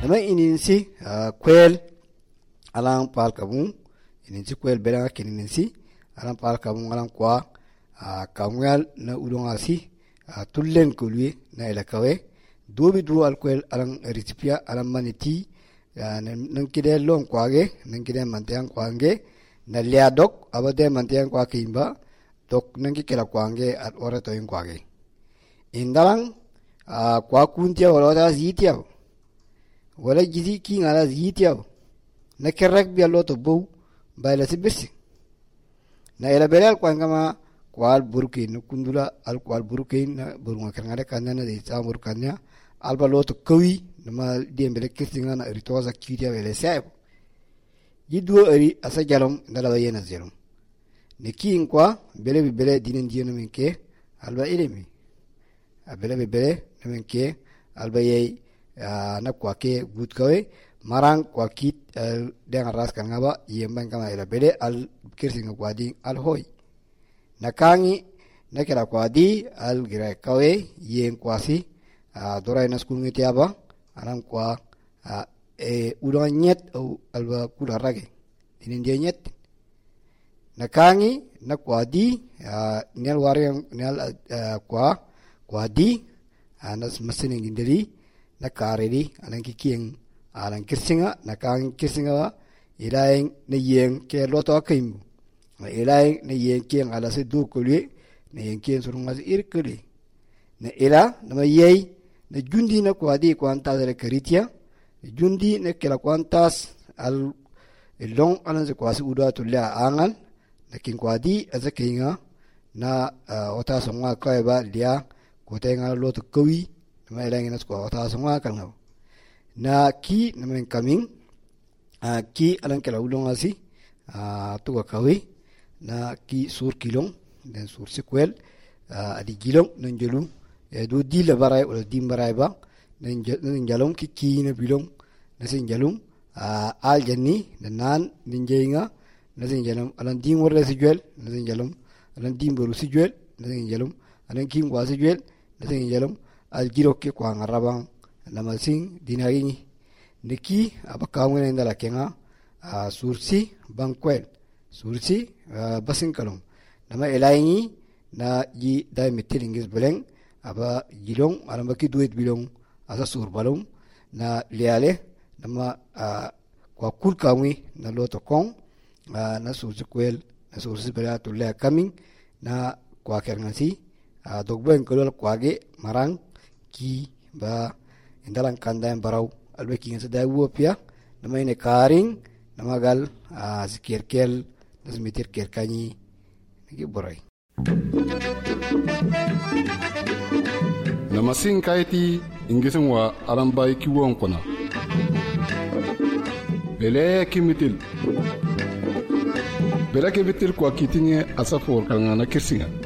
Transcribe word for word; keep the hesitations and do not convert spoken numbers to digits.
nama ininsi kwel alang pal kabung ininsi kwel bela kininsi alang pal kabung alang kwa kamwal na udong asi tullen kulwi na ilakawe dobi dru al kwel alang recipia alang maniti nang kide long kwage nang kide mantiang kwange na liadok abade mantiang kwa kimba dok nang kila kwange at ora to ing kwage indalang kwa kuntia wala zitia wala gizi ki ngala zitia na kerrak bi allo to bo bayla sibirsi na ila belal kwanga ma kwal burki no kundula al kwal burki na burunga kerngare kanana de ta burkanya alba loto kawi nama diembele kirtinga na ritoza kitia wele saib yidu ari asa jalom ndala wayena zerum ne kin kwa bele bele dinen dino menke alba ilemi abele bele menke alba yey na kwa ke gut kawe marang kwa kit den ras kan ngaba yemban kama ila bele al kirtinga kwa di al hoy nakangi nakira kwa di al gira kawe yen kwasi dorai na skul ngiti aba alam kwa e udo nyet au alba kula rage inin dia nyet nakangi na kwa di nel wari nel kwa kwa di anas masini ngindiri na karedi alan kikieng alan kirsinga nakangi kirsinga ilaing na yeng ke loto akim ilaing na yeng kieng ala se du kulwe na yeng kieng surunga se irkuli na ila na yey na jundi na kwadi kwantas re karitia jundi na kila kwantas al long anan se kwasi uda tulla angal na kin kwadi azakinga na ota songa kaiba dia kotenga lot kawi na ilang nasko ota songa kalnga na ki na men coming ki alan kala ulong asi tu kawi na ki sur kilong dan sur sequel adi gilong nanjelu do di la barai wala dim barai ba nan jalom ki ki na bilong na sin jalum al janni nan ninjeinga na sin jalom alan dim wala si juel na sin jalom alan dim boru si juel na sin jalom alan kim wa si juel na sin jalom al giro ke kwa ngarabang na masing dinari niki abakawena ndala kenga sursi bankwel sursi basing kalong nama elaingi na ji dai metilingis beleng aba gilong alamba ki duet bilong asa sur balum na liale nama kwa kul kawi na loto kong na sur sequel na sur sibela to le coming na kwa kernasi dogben kolol kwage marang ki ba indalang kandayan baraw albe ki sa dawo pia nama ine karing nama gal sikirkel nasmitir kerkani ngi boray namasin kaiti ingisin wa arambai kiwon kuna bele kimitil bele kimitil kwa kitinye asafor kalngana kirsinga